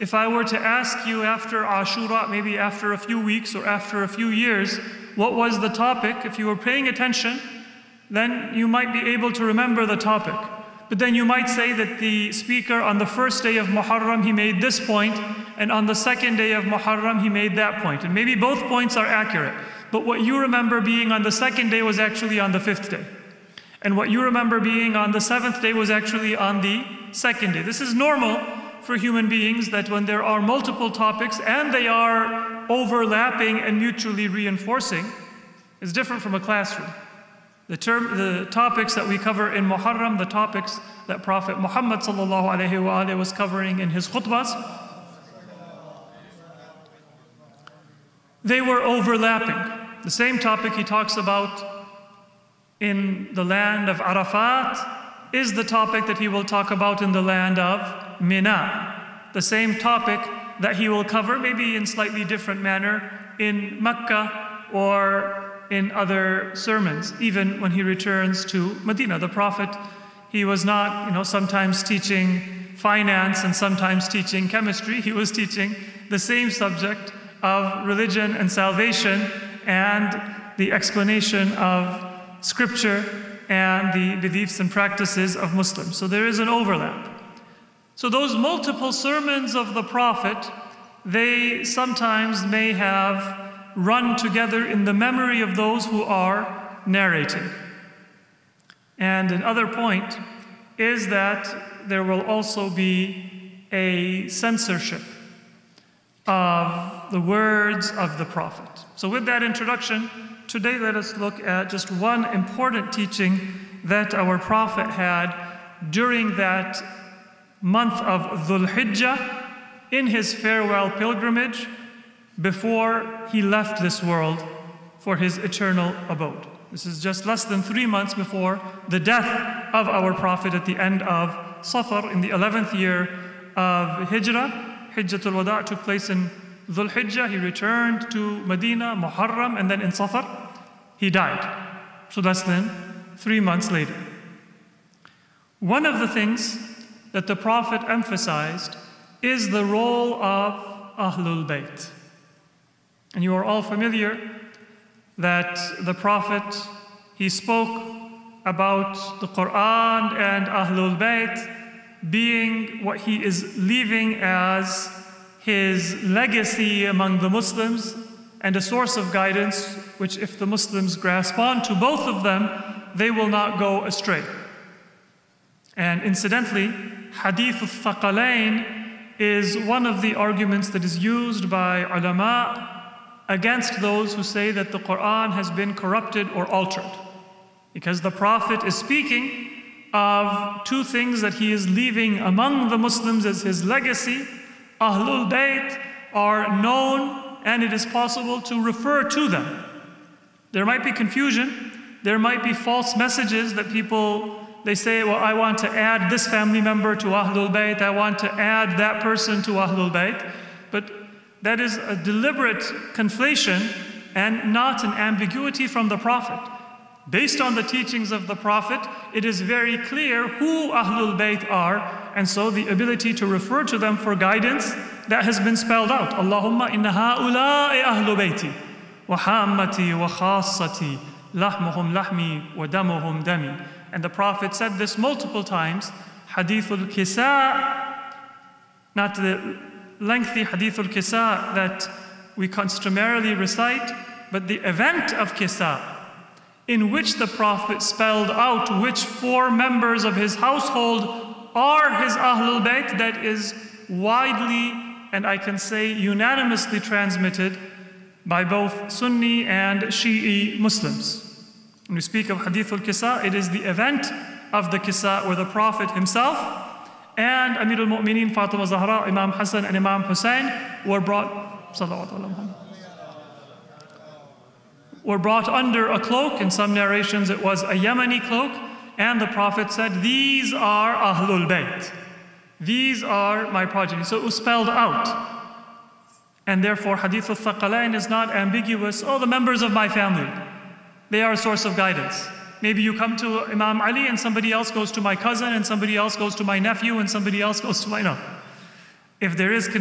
if I were to ask you after Ashura, maybe after a few weeks or after a few years, what was the topic, if you were paying attention, then you might be able to remember the topic. But then you might say that the speaker on the first day of Muharram, he made this point, and on the second day of Muharram, he made that point. And maybe both points are accurate. But what you remember being on the second day was actually on the fifth day. And what you remember being on the seventh day was actually on the second day. This is normal for human beings, that when there are multiple topics and they are overlapping and mutually reinforcing, it's different from a classroom. The topics that we cover in Muharram, the topics that Prophet Muhammad ﷺ was covering in his khutbahs, they were overlapping. The same topic he talks about in the land of Arafat is the topic that he will talk about in the land of Mina. The same topic that he will cover, maybe in slightly different manner, in Mecca or in other sermons, even when he returns to Medina. The Prophet, he was not, sometimes teaching finance and sometimes teaching chemistry. He was teaching the same subject of religion and salvation and the explanation of scripture and the beliefs and practices of Muslims. So there is an overlap. So those multiple sermons of the Prophet, they sometimes may have run together in the memory of those who are narrating. And another point is that there will also be a censorship of the words of the Prophet. So with that introduction, today let us look at just one important teaching that our Prophet had during that month of Dhul Hijjah in his farewell pilgrimage before he left this world for his eternal abode. This is just less than 3 months before the death of our Prophet at the end of Safar in the 11th year of Hijrah. Hijjatul Wada took place in Dhul Hijjah. He returned to Medina, Muharram, and then in Safar, he died. So less than 3 months later. One of the things that the Prophet emphasized is the role of Ahlul Bayt. And you are all familiar that the Prophet, he spoke about the Quran and Ahlul Bayt being what he is leaving as his legacy among the Muslims and a source of guidance, which if the Muslims grasp on to both of them, they will not go astray. And incidentally, Hadith al-Thaqalain is one of the arguments that is used by ulama against those who say that the Quran has been corrupted or altered. Because the Prophet is speaking of two things that he is leaving among the Muslims as his legacy. Ahlul Bayt are known and it is possible to refer to them. There might be confusion, there might be false messages that people, they say, well, I want to add this family member to Ahlul Bayt, I want to add that person to Ahlul Bayt. But that is a deliberate conflation and not an ambiguity from the Prophet. Based on the teachings of the Prophet, it is very clear who Ahlul Bayt are, and so the ability to refer to them for guidance, that has been spelled out. Allahumma inna ha'ula'i ahlu bayti, wa hammati wa khassati, lahmuhum lahmi wa damuhum dami. And the Prophet said this multiple times. Hadithul Kisa, not the lengthy Hadithul Kisa that we customarily recite, but the event of Kisa, in which the Prophet spelled out which 4 members of his household are his Ahlul Bayt, that is widely, and I can say unanimously transmitted by both Sunni and Shi'i Muslims. When we speak of Hadithul Kisa, it is the event of the Kisa where the Prophet himself and Amir al-Mu'mineen Fatima Zahra, Imam Hassan and Imam Hussein were brought under a cloak. In some narrations it was a Yemeni cloak, and the Prophet said, these are Ahlul Bayt. These are my progeny. So it was spelled out. And therefore Hadith al-Thaqalain is not ambiguous. Oh, the members of my family, they are a source of guidance. Maybe you come to Imam Ali and somebody else goes to my cousin and somebody else goes to my nephew and somebody else goes to my no. If there is